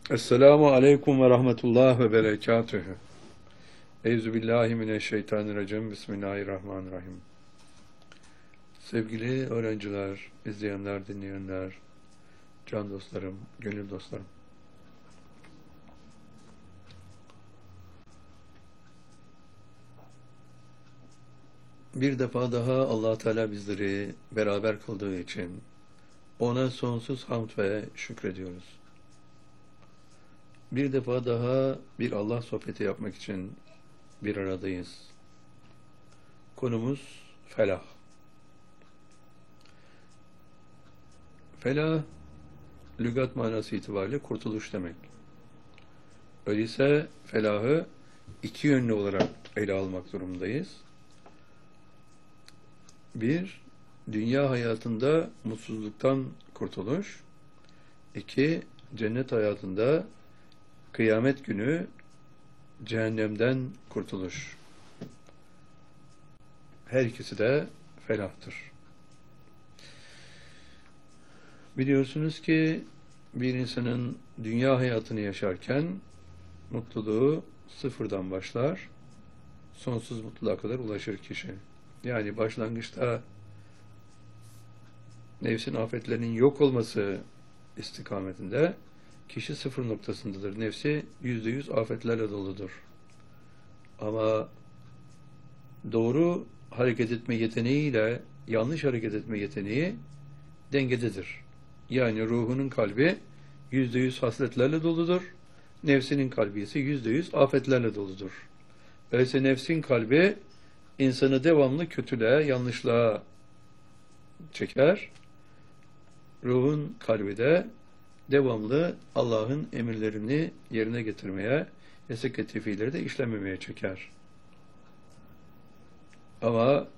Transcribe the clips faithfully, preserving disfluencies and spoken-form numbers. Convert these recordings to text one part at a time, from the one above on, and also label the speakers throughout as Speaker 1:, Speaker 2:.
Speaker 1: Esselamu aleyküm ve rahmetullah ve berekatühü. Euzubillahimineşşeytanirracim. Bismillahirrahmanirrahim. Sevgili öğrenciler, izleyenler, dinleyenler, can dostlarım, gönül dostlarım. Bir defa daha Allah Teala bizleri beraber kıldığı için ona sonsuz hamd ve şükrediyoruz. Bir defa daha bir Allah sohbeti yapmak için bir aradayız. Konumuz felah. Felah, lügat manası itibariyle kurtuluş demek. Öyleyse felahı iki yönlü olarak ele almak durumundayız. Bir, dünya hayatında mutsuzluktan kurtuluş. İki, cennet hayatında kıyamet günü cehennemden kurtuluş. Her ikisi de felahtır. Biliyorsunuz ki bir insanın dünya hayatını yaşarken mutluluğu sıfırdan başlar, sonsuz mutluluğa kadar ulaşır kişi. Yani başlangıçta nefsin afetlerinin yok olması istikametinde kişi sıfır noktasındadır. Nefsi yüzde yüz afetlerle doludur. Ama doğru hareket etme yeteneğiyle yanlış hareket etme yeteneği dengededir. Yani ruhunun kalbi yüzde yüz hasletlerle doludur. Nefsinin kalbi ise yüzde yüz afetlerle doludur. Öyleyse nefsin kalbi insanı devamlı kötülüğe, yanlışlığa çeker. Ruhun kalbi de devamlı Allah'ın emirlerini yerine getirmeye, yasak ettiği fiilleri de işlememeye çeker. Ama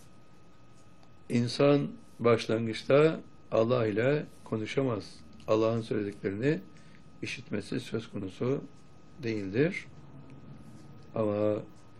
Speaker 1: insan başlangıçta Allah ile konuşamaz. Allah'ın söylediklerini işitmesi söz konusu değildir. Ama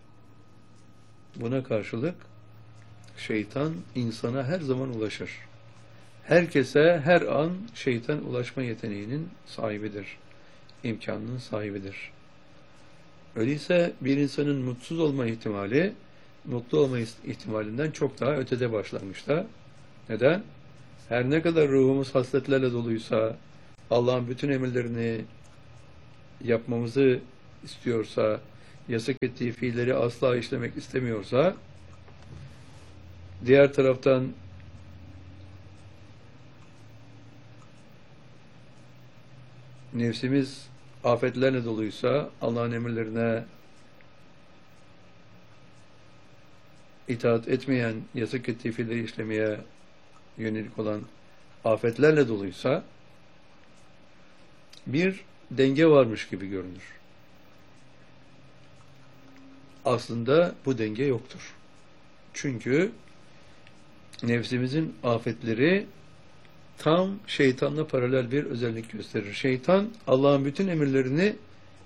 Speaker 1: buna karşılık şeytan insana her zaman ulaşır. Herkese her an şeytan ulaşma yeteneğinin sahibidir. İmkanının sahibidir. Öyleyse bir insanın mutsuz olma ihtimali, mutlu olma ihtimalinden çok daha ötede başlangıçta. Neden? Her ne kadar ruhumuz hasletlerle doluysa, Allah'ın bütün emirlerini yapmamızı istiyorsa, yasak ettiği fiilleri asla işlemek istemiyorsa, diğer taraftan nefsimiz afetlerle doluysa, Allah'ın emirlerine itaat etmeyen, yasak ettiği fiilleri işlemeye yönelik olan afetlerle doluysa, bir denge varmış gibi görünür. Aslında bu denge yoktur. Çünkü nefsimizin afetleri tam şeytanla paralel bir özellik gösterir. Şeytan, Allah'ın bütün emirlerini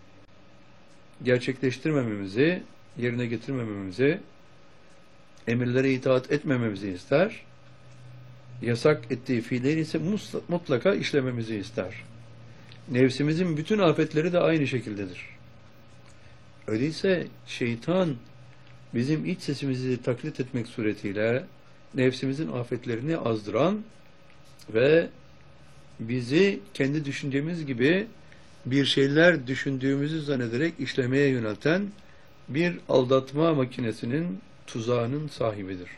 Speaker 1: gerçekleştirmememizi, yerine getirmememizi, emirlere itaat etmememizi ister. Yasak ettiği fiilleri ise mutlaka işlememizi ister. Nefsimizin bütün afetleri de aynı şekildedir. Öyleyse şeytan bizim iç sesimizi taklit etmek suretiyle nefsimizin afetlerini azdıran ve bizi kendi düşüncemiz gibi bir şeyler düşündüğümüzü zannederek işlemeye yönelten bir aldatma makinesinin, tuzağının sahibidir.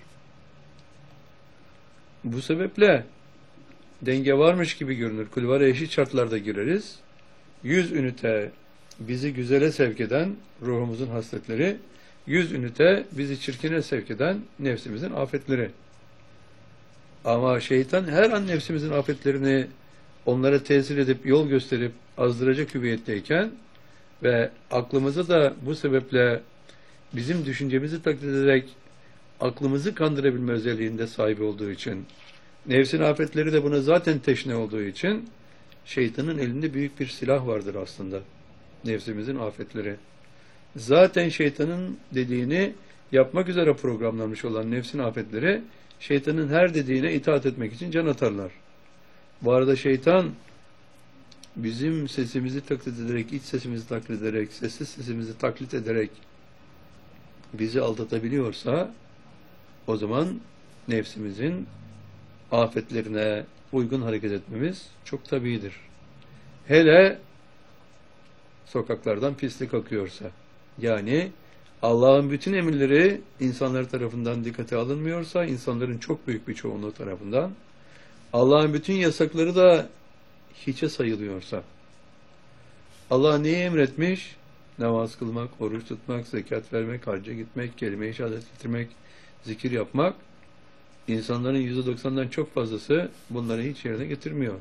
Speaker 1: Bu sebeple denge varmış gibi görünür. Kulvara eşit şartlarda gireriz. yüz ünite bizi güzele sevk eden ruhumuzun hasletleri, yüz ünite bizi çirkine sevk eden nefsimizin afetleri. Ama şeytan her an nefsimizin afetlerini onlara tesir edip yol gösterip azdıracak hüviyetteyken ve aklımızı da bu sebeple bizim düşüncemizi taklit ederek aklımızı kandırabilme özelliğinde sahibi olduğu için, nefsin afetleri de buna zaten teşne olduğu için şeytanın elinde büyük bir silah vardır aslında. Nefsimizin afetleri. Zaten şeytanın dediğini yapmak üzere programlanmış olan nefsin afetleri, şeytanın her dediğine itaat etmek için can atarlar. Bu arada şeytan bizim sesimizi taklit ederek, iç sesimizi taklit ederek, sessiz sesimizi taklit ederek bizi aldatabiliyorsa, o zaman nefsimizin afetlerine uygun hareket etmemiz çok tabiidir. Hele sokaklardan pislik akıyorsa, yani Allah'ın bütün emirleri insanlar tarafından dikkate alınmıyorsa, insanların çok büyük bir çoğunluğu tarafından, Allah'ın bütün yasakları da hiçe sayılıyorsa, Allah neyi emretmiş? Namaz kılmak, oruç tutmak, zekat vermek, hacca gitmek, kelime-i şehadet getirmek, zikir yapmak, insanların yüzde doksandan çok fazlası bunları hiç yerine getirmiyor.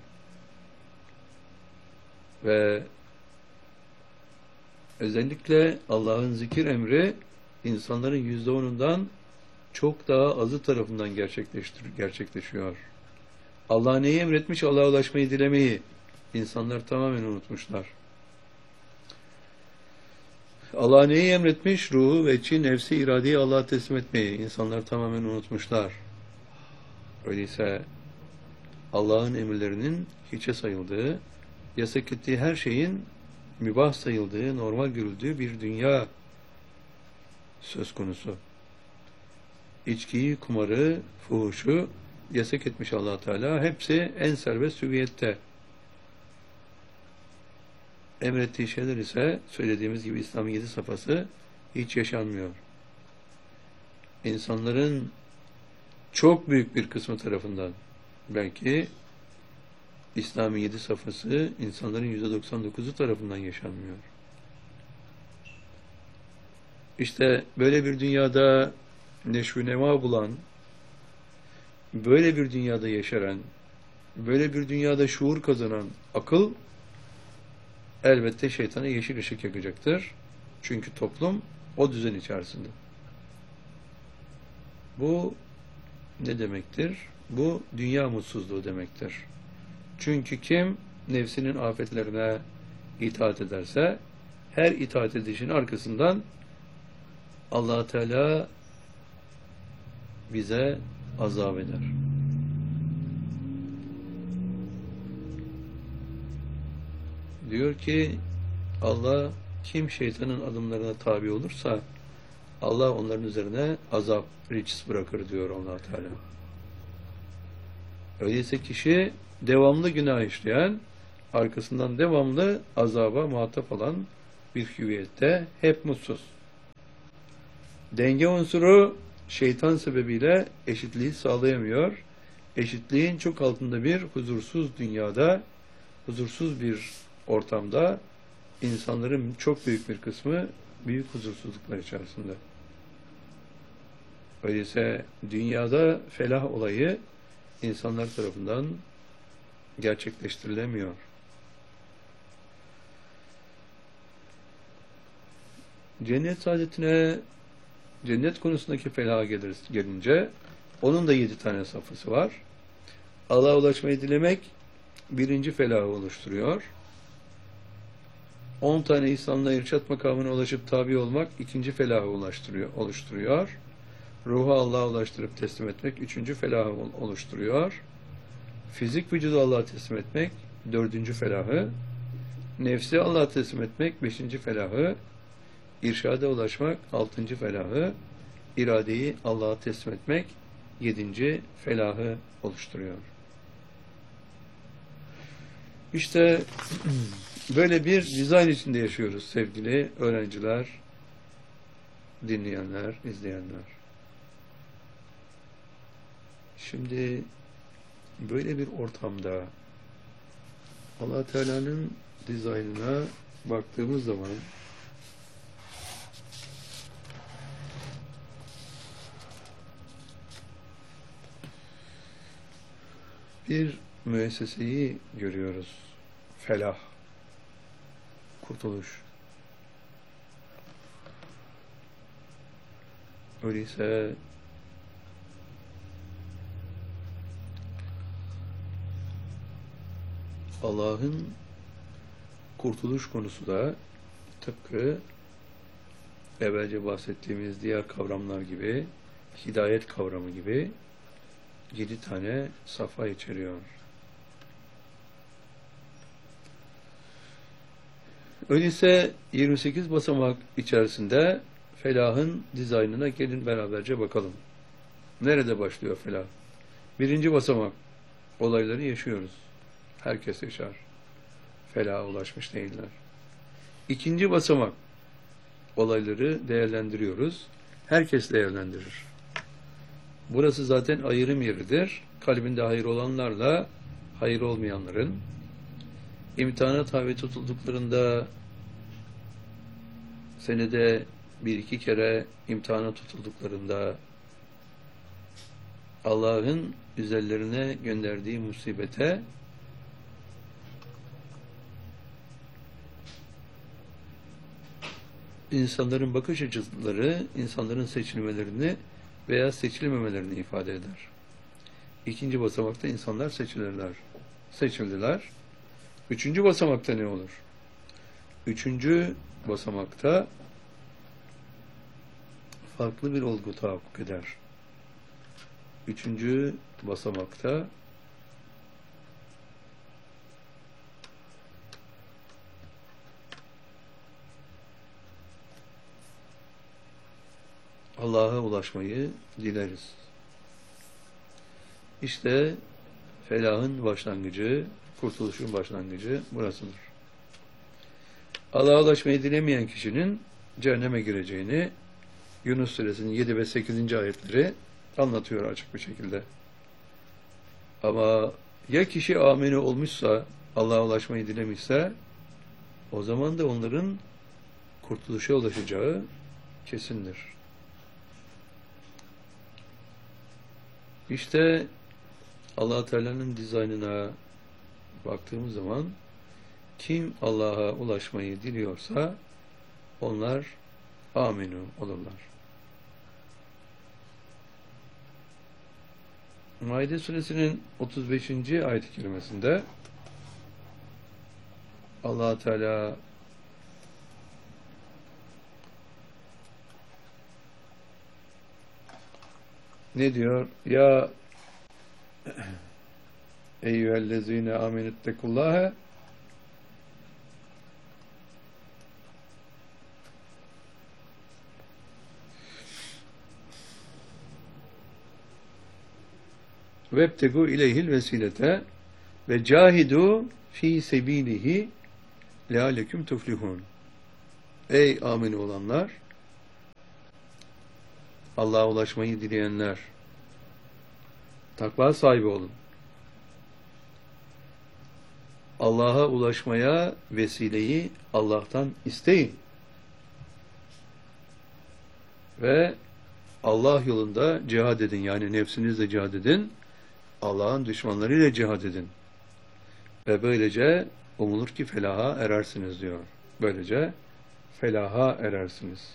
Speaker 1: Ve özellikle Allah'ın zikir emri insanların yüzde onundan çok daha azı tarafından gerçekleşiyor. Allah neyi emretmiş? Allah'a ulaşmayı dilemeyi. İnsanlar tamamen unutmuşlar. Allah neyi emretmiş? Ruhu ve içi, nefsi, iradeyi Allah'a teslim etmeyi. İnsanlar tamamen unutmuşlar. Öyleyse Allah'ın emirlerinin hiçe sayıldığı, yasak ettiği her şeyin mübah sayıldığı, normal görüldüğü bir dünya söz konusu. İçkiyi, kumarı, fuhuşu yasak etmiş Allah Teala. Hepsi en serbest hüviyette. Emrettiği şeyler ise söylediğimiz gibi İslam'ın yedi safhası hiç yaşanmıyor. İnsanların çok büyük bir kısmı tarafından, belki İslam'ın yedi safhası insanların yüzde doksan dokuzu tarafından yaşanmıyor. İşte böyle bir dünyada neşv-ü nema bulan, böyle bir dünyada yaşaran, böyle bir dünyada şuur kazanan akıl elbette şeytana yeşil ışık yakacaktır. Çünkü toplum o düzen içerisinde. Bu ne demektir? Bu dünya mutsuzluğu demektir. Çünkü kim nefsinin afetlerine itaat ederse, her itaat edişin arkasından Allah Teala bize azap eder. Diyor ki Allah, kim şeytanın adımlarına tabi olursa Allah onların üzerine azap, ricis bırakır diyor Allah Teala. Öyleyse kişi devamlı günah işleyen, arkasından devamlı azaba muhatap olan bir hüviyette hep mutsuz. Denge unsuru şeytan sebebiyle eşitliği sağlayamıyor. Eşitliğin çok altında bir huzursuz dünyada, huzursuz bir ortamda insanların çok büyük bir kısmı büyük huzursuzluklar içerisinde. Öyleyse dünyada felah olayı insanlar tarafından gerçekleştirilemiyor. Cennet saadetine, cennet konusundaki felaha gelince onun da yedi tane safhası var. Allah'a ulaşmayı dilemek birinci felahı oluşturuyor. On tane İslam'la irşat makamına ulaşıp tabi olmak ikinci felahı ulaştırıyor, oluşturuyor. Ruhu Allah'a ulaştırıp teslim etmek üçüncü felahı oluşturuyor. Fizik vücudu Allah'a teslim etmek dördüncü felahı. Nefsi Allah'a teslim etmek beşinci felahı. İrşada ulaşmak altıncı felahı. İradeyi Allah'a teslim etmek yedinci felahı oluşturuyor. İşte böyle bir dizayn içinde yaşıyoruz sevgili öğrenciler, dinleyenler, izleyenler. Şimdi böyle bir ortamda Allah Teala'nın dizaynına baktığımız zaman bir müesseseyi görüyoruz. Felah, kurtuluş. Öyleyse Allah'ın kurtuluş konusu da tıpkı evvelce bahsettiğimiz diğer kavramlar gibi, hidayet kavramı gibi yedi tane safa içeriyor. Öyleyse yirmi sekiz basamak içerisinde felahın dizaynına gelin beraberce bakalım. Nerede başlıyor felah? Birinci basamak. Olayları yaşıyoruz. Herkes yaşar. Felaha ulaşmış değiller. İkinci basamak. Olayları değerlendiriyoruz. Herkes değerlendirir. Burası zaten ayrım yeridir. Kalbinde hayır olanlarla hayır olmayanların imtihana tabi tutulduklarında senede bir iki kere imtihana tutulduklarında Allah'ın üzerlerine gönderdiği musibete insanların bakış açıları, insanların seçilmelerini veya seçilmemelerini ifade eder. İkinci basamakta insanlar seçilirler. Seçildiler. Üçüncü basamakta ne olur? Üçüncü basamakta farklı bir olgu tahakkuk eder. Üçüncü basamakta Allah'a ulaşmayı dileriz. İşte felahın başlangıcı, kurtuluşun başlangıcı burasıdır. Allah'a ulaşmayı dilemeyen kişinin cehenneme gireceğini Yunus Suresinin yedi ve sekizinci ayetleri anlatıyor açık bir şekilde. Ama ya kişi amini olmuşsa, Allah'a ulaşmayı dilemişse, o zaman da onların kurtuluşa ulaşacağı kesindir. İşte Allah Teala'nın dizaynına baktığımız zaman kim Allah'a ulaşmayı diliyorsa onlar aminu olurlar. Maide suresinin otuz beşinci ayet-i kerimesinde Allah Teala ne diyor? Ya eyyühellezine amenüttekullâhe vebtegu ileyhil vesilete ve cahidu fi sebilihi lealeküm tuflihun. Ey amin olanlar, Allah'a ulaşmayı dileyenler, takva sahibi olun. Allah'a ulaşmaya vesileyi Allah'tan isteyin. Ve Allah yolunda cihad edin. Yani nefsinizle cihad edin. Allah'ın düşmanlarıyla cihad edin. Ve böylece umulur ki felaha erersiniz diyor. Böylece felaha erersiniz.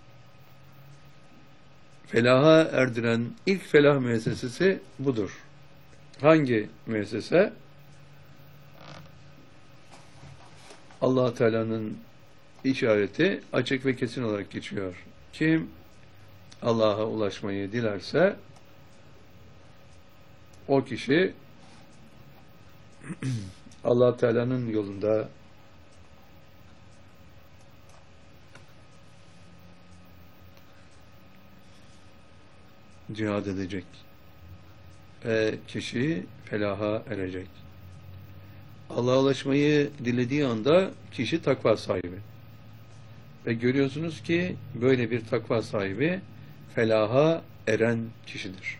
Speaker 1: Felaha erdiren ilk felah müessesesi budur. Hangi müessese? Allah Teala'nın işareti açık ve kesin olarak geçiyor. Kim Allah'a ulaşmayı dilerse o kişi Allah Teala'nın yolunda cihad edecek. Ve kişi felaha erecek. Allah'a ulaşmayı dilediği anda kişi takva sahibi. Ve görüyorsunuz ki böyle bir takva sahibi felaha eren kişidir.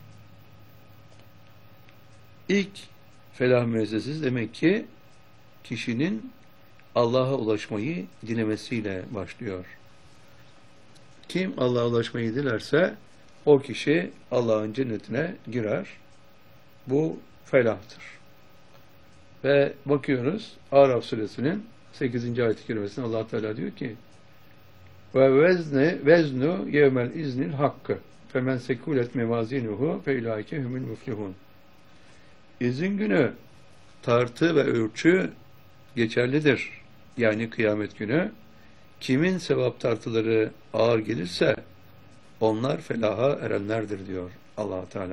Speaker 1: İlk felah müessesesi demek ki kişinin Allah'a ulaşmayı dilemesiyle başlıyor. Kim Allah'a ulaşmayı dilerse o kişi Allah'ın cennetine girer. Bu felahtır. Ve bakıyoruz Araf suresinin sekizinci ayet-i kerimesinde Allah Teala diyor ki ve vezne veznu yevmel iznil hakkı femen sekulet mevazinuhu fe ulaike humul muflihun. İzin günü tartı ve ölçü geçerlidir. Yani kıyamet günü kimin sevap tartıları ağır gelirse onlar felaha erenlerdir diyor Allah Teala.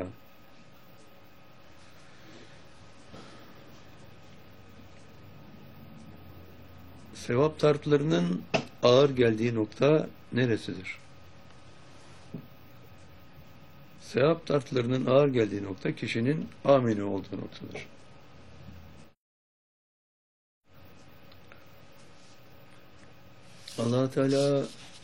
Speaker 1: sevap tartılarının ağır geldiği nokta neresidir? Sevap tartılarının ağır geldiği nokta kişinin amini olduğu noktadır. Allah Teala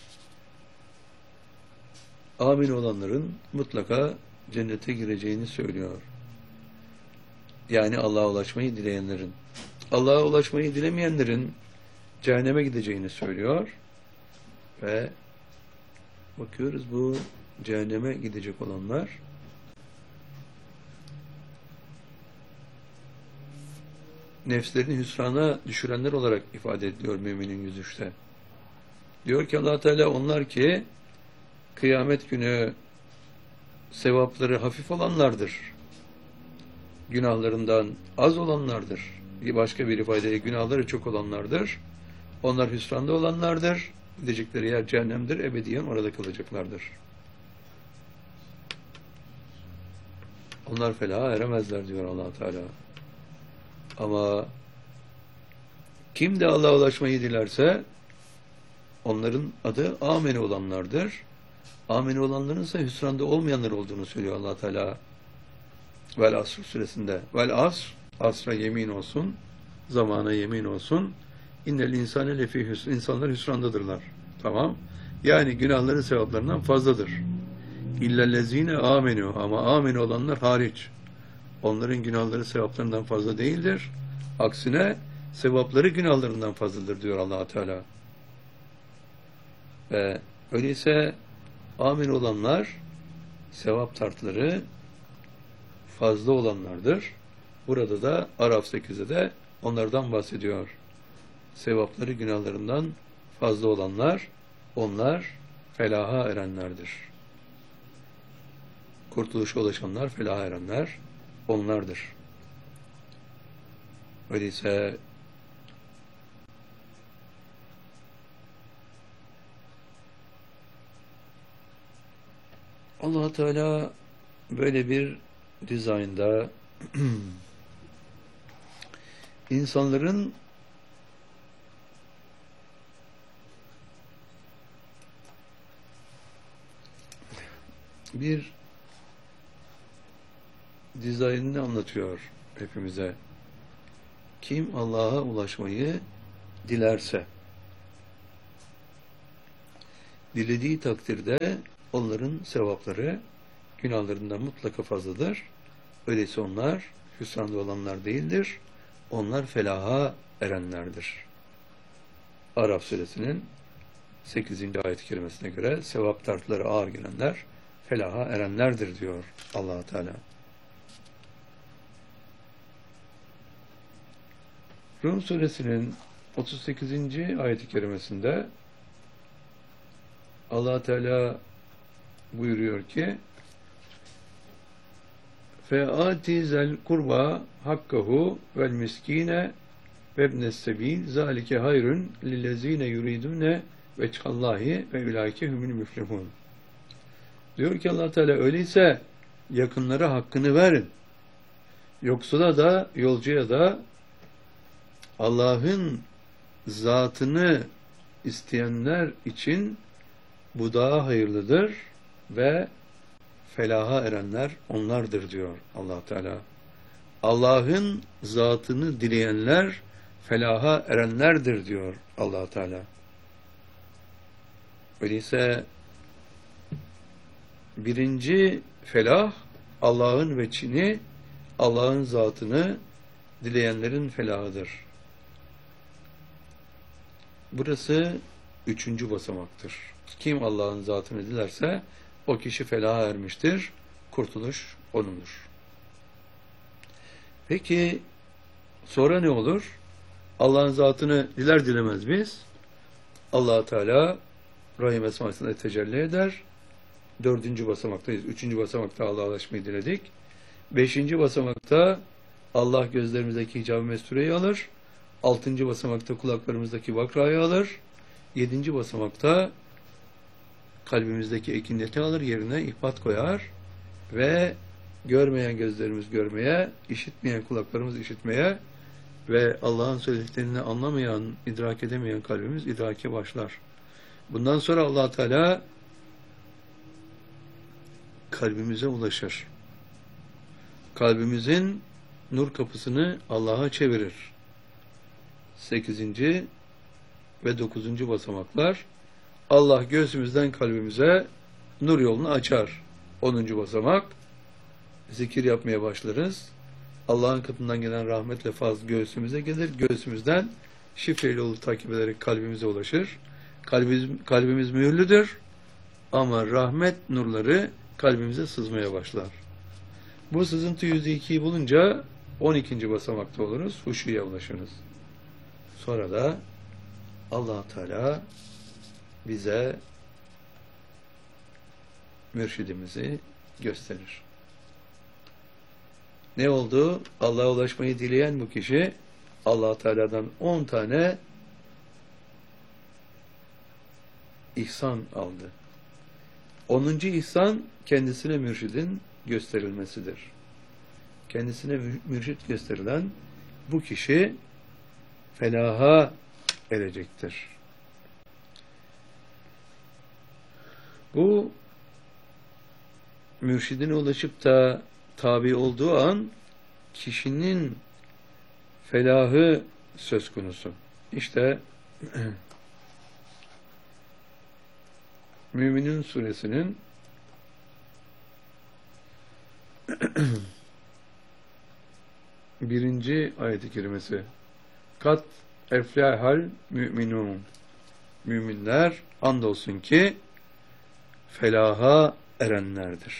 Speaker 1: amin olanların mutlaka cennete gireceğini söylüyor. Yani Allah'a ulaşmayı dileyenlerin. Allah'a ulaşmayı dilemeyenlerin cehenneme gideceğini söylüyor. Ve bakıyoruz bu cehenneme gidecek olanlar nefslerini hüsrana düşürenler olarak ifade ediliyor müminin yüz üçte. Diyor ki Allah Teala onlar ki kıyamet günü sevapları hafif olanlardır. Günahlarından az olanlardır. Bir başka bir ifadeyle günahları çok olanlardır. Onlar hüsranda olanlardır. Gidecekleri yer cehennemdir. Ebediyen orada kalacaklardır. Onlar felaha eremezler diyor Allah Teala. Ama kim de Allah'a ulaşmayı dilerse onların adı ameni olanlardır. Ameni olanların ise hüsranda olmayanlar olduğunu söylüyor Allah Teala. Vel Asr suresinde. Vel Asr, asra yemin olsun, zamana yemin olsun. İnnel insane lefî hüsn. İnsanlar hüsrandadırlar. Tamam. Yani günahları sevaplarından fazladır. İllellezîne âmenû. Ama ameni olanlar hariç. Onların günahları sevaplarından fazla değildir. Aksine sevapları günahlarından fazladır diyor Allah Teala. Ve öyleyse amin olanlar sevap tartları fazla olanlardır. Burada da Araf sekizde de onlardan bahsediyor. Sevapları günahlarından fazla olanlar, onlar felaha erenlerdir. Kurtuluşa ulaşanlar, felaha erenler onlardır. Öyleyse Allah Teala böyle bir dizaynda insanların bir dizaynını anlatıyor hepimize. Kim Allah'a ulaşmayı dilerse, dilediği takdirde onların sevapları günahlarından mutlaka fazladır. Öyleyse onlar hüsranda olanlar değildir. Onlar felaha erenlerdir. Araf suresinin sekizinci ayet-i kerimesine göre sevap tartıları ağır gelenler felaha erenlerdir diyor Allah Teala. Rum suresinin otuz sekizinci ayet-i kerimesinde Allah Teala buyuruyor ki fe'ati zel kurba hakkahu vel miskine ve ibnes sebil zalike hayrun lillezine yuridune veçhallahi ve ulaike humul müflihun. Diyor ki Allah Teala öyleyse yakınlara hakkını verin. Yoksula da yolcuya da Allah'ın zatını isteyenler için bu daha hayırlıdır ve felaha erenler onlardır diyor Allah Teala. Allah'ın zatını dileyenler felaha erenlerdir diyor Allah Teala. Öyleyse birinci felah Allah'ın veçhini, Allah'ın zatını dileyenlerin felahıdır. Burası üçüncü basamaktır. Kim Allah'ın zatını dilerse o kişi felaha ermiştir. Kurtuluş onundur. Peki sonra ne olur? Allah'ın zatını diler dilemez biz. Allah Teala Rahim esmasına tecelli eder. Dördüncü basamaktayız. Üçüncü basamakta Allah'a ulaşmayı diledik. Beşinci basamakta Allah gözlerimizdeki hicab-ı mestureyi alır. Altıncı basamakta kulaklarımızdaki vakrayı alır. Yedinci basamakta kalbimizdeki ekinleti alır, yerine ihbat koyar ve görmeyen gözlerimiz görmeye, işitmeyen kulaklarımız işitmeye, ve Allah'ın söylediklerini anlamayan, idrak edemeyen kalbimiz idrake başlar. Bundan sonra Allah Teala kalbimize ulaşır. Kalbimizin nur kapısını Allah'a çevirir. Sekizinci ve dokuzuncu basamaklar. Allah göğsümüzden kalbimize nur yolunu açar. Onuncu basamak. Zikir yapmaya başlarız. Allah'ın katından gelen rahmetle fazl göğsümüze gelir. Göğsümüzden şifreli yolu takip ederek kalbimize ulaşır. Kalbimiz, kalbimiz mühürlüdür. Ama rahmet nurları kalbimize sızmaya başlar. Bu sızıntı yüzde ikiyi bulunca on ikinci basamakta oluruz. Huşuya ulaşırız. Sonra da Allah Teala bize mürşidimizi gösterir. Ne oldu? Allah'a ulaşmayı dileyen bu kişi Allah Teala'dan on tane ihsan aldı. onuncu ihsan kendisine mürşidin gösterilmesidir. Kendisine mürşid gösterilen bu kişi felaha erecektir. Bu mürşidine ulaşıp da tabi olduğu an kişinin felahı söz konusu. İşte Müminun suresinin birinci ayet-i kerimesi. Kat eflahal müminun. Müminler andolsun ki felaha erenlerdir.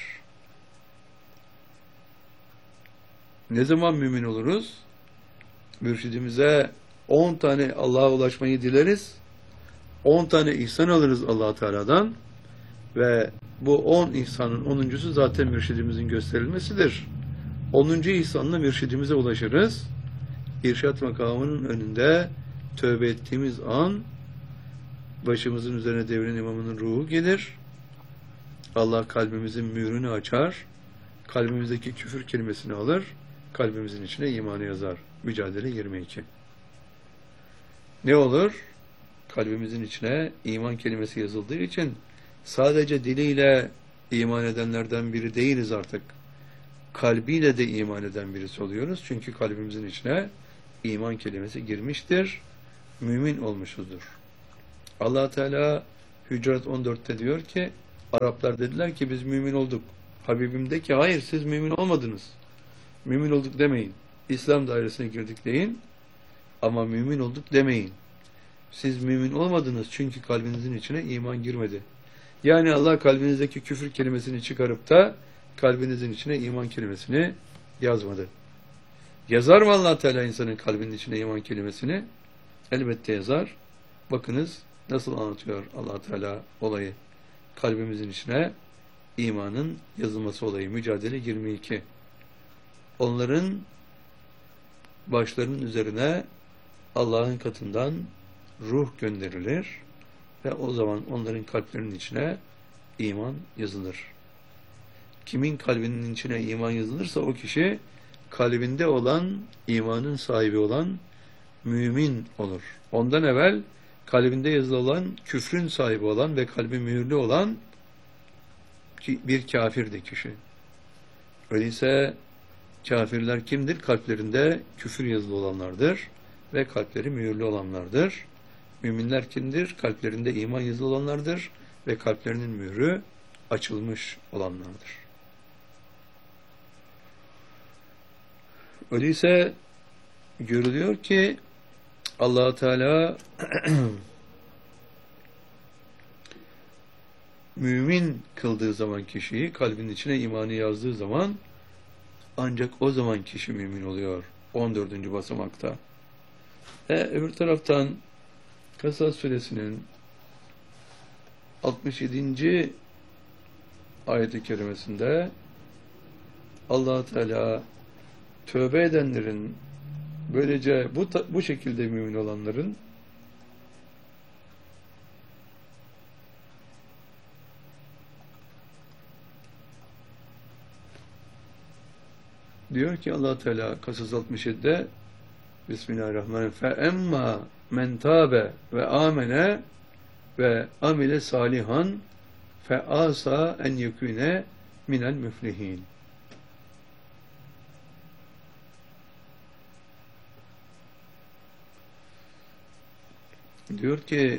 Speaker 1: Ne zaman mümin oluruz? Mürşidimize on tane Allah'a ulaşmayı dileriz. on tane ihsan alırız Allah Teala'dan ve bu on ihsanın onuncusu zaten mürşidimizin gösterilmesidir. onuncu ihsanla mürşidimize ulaşırız. İrşad makamının önünde tövbe ettiğimiz an başımızın üzerine devrin imamının ruhu gelir. Allah kalbimizin mührünü açar. Kalbimizdeki küfür kelimesini alır. Kalbimizin içine imanı yazar. Mücadele yirmi iki. Ne olur? Kalbimizin içine iman kelimesi yazıldığı için sadece diliyle iman edenlerden biri değiliz artık. Kalbiyle de iman eden birisi oluyoruz. Çünkü kalbimizin içine iman kelimesi girmiştir. Mümin olmuşuzdur. Allah Teala Hücurat on dörtte diyor ki Araplar dediler ki biz mümin olduk. Habibim de ki hayır siz mümin olmadınız. Mümin olduk demeyin. İslam dairesine girdik deyin. Ama mümin olduk demeyin. Siz mümin olmadınız çünkü kalbinizin içine iman girmedi. Yani Allah kalbinizdeki küfür kelimesini çıkarıp da kalbinizin içine iman kelimesini yazmadı. Yazar mı Allah Teala insanın kalbinin içine iman kelimesini? Elbette yazar. Bakınız nasıl anlatıyor Allah Teala olayı. Kalbimizin içine imanın yazılması olayı. Mücadele yirmi iki. Onların başlarının üzerine Allah'ın katından ruh gönderilir ve o zaman onların kalplerinin içine iman yazılır. Kimin kalbinin içine iman yazılırsa o kişi kalbinde olan, imanın sahibi olan mümin olur. Ondan evvel kalbinde yazılı olan, küfrün sahibi olan ve kalbi mühürlü olan bir kafirdi kişi. Öyleyse kafirler kimdir? Kalplerinde küfür yazılı olanlardır ve kalpleri mühürlü olanlardır. Müminler kimdir? Kalplerinde iman yazılı olanlardır ve kalplerinin mührü açılmış olanlardır. Öyleyse görülüyor ki Allah Teala mümin kıldığı zaman kişiyi, kalbinin içine imanı yazdığı zaman ancak o zaman kişi mümin oluyor. on dördüncü basamakta. E, öbür taraftan Kasas suresinin altmış yedinci ayet-i kerimesinde Allah Teala tövbe edenlerin, böylece bu bu şekilde mümin olanların diyor ki Allah Teala Kasas altmış yedide Bismillahirrahmanirrahim. Fe emma men tabe ve amene ve amile salihan fe asa en yekune minel müflihin. Diyor ki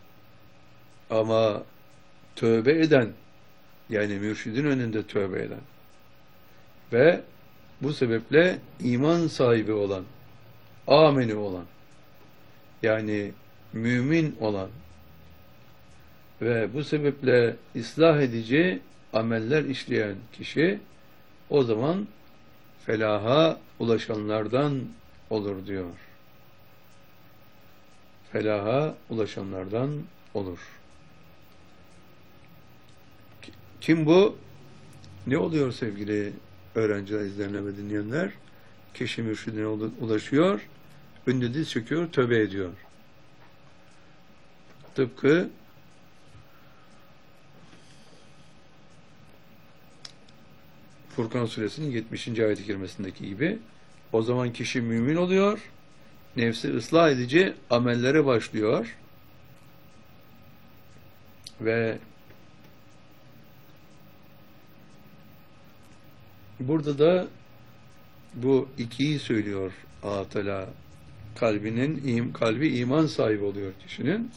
Speaker 1: ama tövbe eden, yani mürşidin önünde tövbe eden ve bu sebeple iman sahibi olan, ameni olan, yani mümin olan ve bu sebeple ıslah edici ameller işleyen kişi o zaman felaha ulaşanlardan olur diyor. Felaha ulaşanlardan olur. Kim bu? Ne oluyor sevgili öğrenciler, izleyenler ve dinleyenler? Kişi mürşidine ulaşıyor, önünde diz çöküyor, tövbe ediyor. Tıpkı Furkan Suresinin yetmişinci ayet-i kerimesindeki gibi, o zaman kişi mümin oluyor, nefsi ıslah edici amellere başlıyor ve burada da bu ikiyi söylüyor Allah Teala. Kalbinin, kalbi iman sahibi oluyor kişinin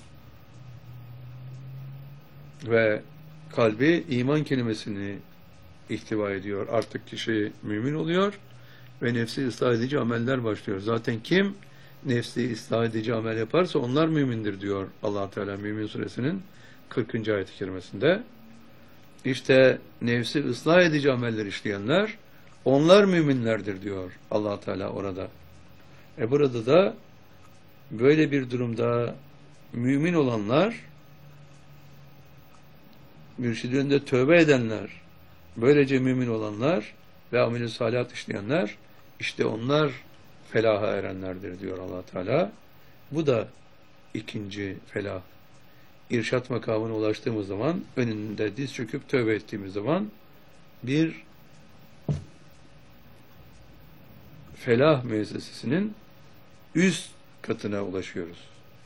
Speaker 1: ve kalbi iman kelimesini ihtiva ediyor. Artık kişi mümin oluyor ve nefsi ıslah edici ameller başlıyor. Zaten kim nefsi ıslah edici amel yaparsa onlar mümindir diyor Allah Teala Mümin Suresinin kırkıncı ayet-i kerimesinde. İşte nefsi ıslah edici ameller işleyenler onlar müminlerdir diyor Allah Teala orada. E burada da böyle bir durumda mümin olanlar, mürşidin önünde tövbe edenler, böylece mümin olanlar ve amel-i salihat işleyenler, işte onlar felaha erenlerdir diyor Allah Teala. Bu da ikinci felah. İrşat makamına ulaştığımız zaman, önünde diz çöküp tövbe ettiğimiz zaman bir felah müessesesinin üst katına ulaşıyoruz.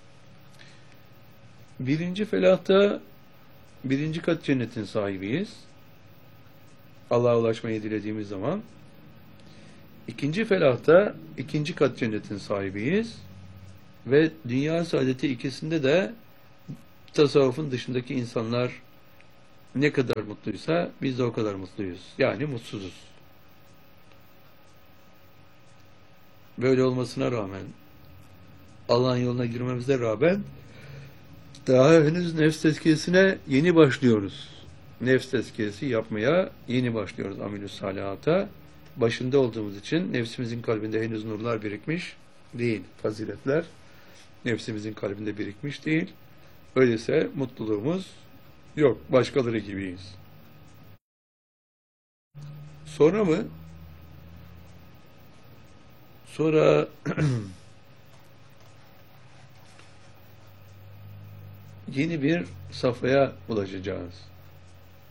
Speaker 1: Birinci felahta birinci kat cennetin sahibiyiz. Allah'a ulaşmayı dilediğimiz zaman. İkinci felahta ikinci kat cennetin sahibiyiz. Ve dünya saadeti ikisinde de tasavvufun dışındaki insanlar ne kadar mutluysa biz de o kadar mutluyuz. Yani mutsuzuz. Böyle olmasına rağmen, Allah'ın yoluna girmemize rağmen daha henüz nefs tezkiyesine yeni başlıyoruz. Nefs tezkiyesi yapmaya yeni başlıyoruz amel-i salihata. Başında olduğumuz için nefsimizin kalbinde henüz nurlar birikmiş değil. Faziletler nefsimizin kalbinde birikmiş değil. Öyleyse mutluluğumuz yok. Başkaları gibiyiz. Sonra mı? Sonra yeni bir safhaya ulaşacağız.